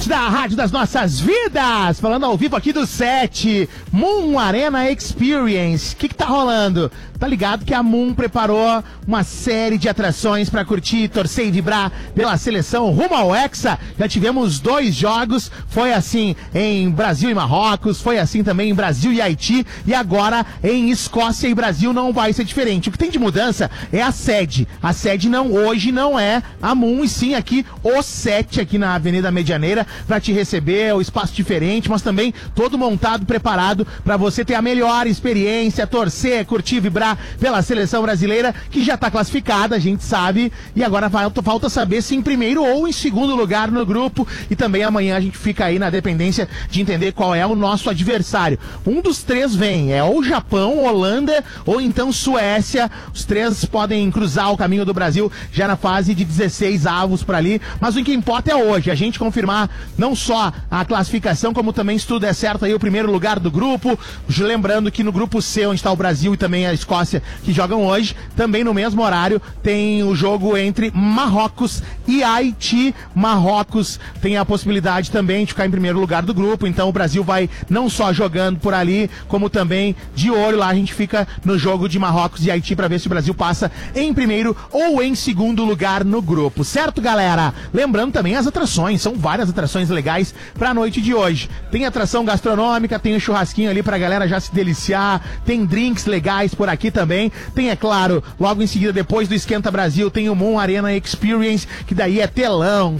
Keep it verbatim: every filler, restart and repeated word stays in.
da Rádio das Nossas Vidas, falando ao vivo aqui do set, Moon Arena Experience. O que que tá rolando? Tá ligado que a Moon preparou uma série de atrações pra curtir, torcer e vibrar pela seleção rumo ao Hexa. Já tivemos dois jogos, foi assim em Brasil e Marrocos, foi assim também em Brasil e Haiti, e agora em Escócia e Brasil não vai ser diferente. O que tem de mudança é a sede. A sede não, hoje não é a Moon, e sim aqui o set, aqui na Avenida Medianeira, pra te receber, o espaço diferente, mas também todo montado, preparado pra você ter a melhor experiência, torcer, curtir, vibrar pela seleção brasileira, que já tá classificada, a gente sabe, e agora falta, falta saber se em primeiro ou em segundo lugar no grupo, e também amanhã a gente fica aí na dependência de entender qual é o nosso adversário. Um dos três vem, é ou Japão, Holanda, ou então Suécia. Os três podem cruzar o caminho do Brasil já na fase de dezesseis avos por ali, mas o que importa é hoje, a gente confirmar não só a classificação, como também, se tudo é certo, aí o primeiro lugar do grupo. Lembrando que no grupo C, onde está o Brasil e também a Escócia, que jogam hoje, também no mesmo horário tem o jogo entre Marrocos e Haiti. Marrocos tem a possibilidade também de ficar em primeiro lugar do grupo, então o Brasil vai não só jogando por ali, como também de olho lá, a gente fica no jogo de Marrocos e Haiti para ver se o Brasil passa em primeiro ou em segundo lugar no grupo, certo, galera? Lembrando também as atrações, são várias atrações legais pra noite de hoje. Tem atração gastronômica, tem o churrasquinho ali pra galera já se deliciar, tem drinks legais por aqui também, tem, é claro, logo em seguida, depois do Esquenta Brasil, tem o Moon Arena Experience, que daí é telão,